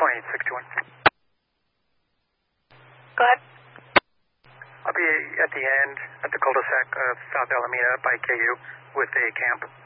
2861. Go ahead. I'll be at the end, at the cul-de-sac of South Alameda by KU with a camp.